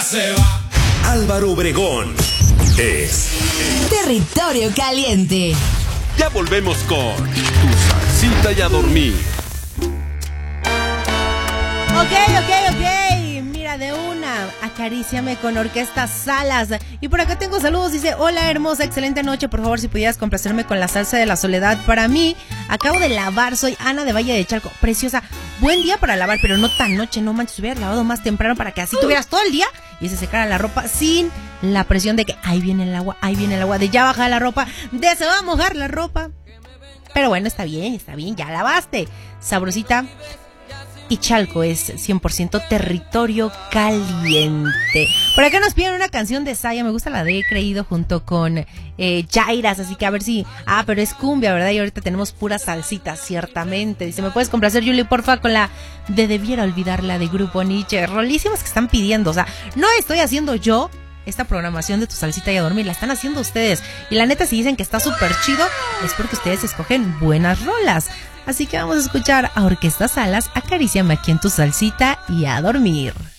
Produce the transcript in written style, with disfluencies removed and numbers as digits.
se va. Álvaro Obregón es Territorio Caliente. Ya volvemos con Tu Salsita y a Dormir. Ok. Mira, de una, acaríciame con Orquesta Salas. Y por acá tengo saludos, dice: hola hermosa, excelente noche, por favor si pudieras complacerme con la salsa de la soledad. Para mí, acabo de lavar, soy Ana de Valle de Chalco. Preciosa, buen día para lavar, pero no tan noche, no manches, hubieras lavado más temprano para que así tuvieras todo el día y se secara la ropa sin la presión de que ahí viene el agua, de ya baja la ropa, de se va a mojar la ropa. Pero bueno, está bien, ya lavaste, sabrosita. Y Chalco es 100% territorio caliente. Por acá nos piden una canción de Saya, me gusta la de He Creído junto con Jairas, así que a ver si... pero es cumbia, ¿verdad? Y ahorita tenemos pura salsita, ciertamente. Dice: ¿me puedes complacer, Yuli, porfa, con la de Debiera Olvidarla de Grupo Nietzsche? Rolísimas que están pidiendo, o sea, no estoy haciendo yo esta programación de Tu Salsita y a Dormir, la están haciendo ustedes. Y la neta, si dicen que está súper chido, es porque ustedes escogen buenas rolas. Así que vamos a escuchar a Orquesta Salas, Acaríciame aquí en Tu Salsita y a Dormir.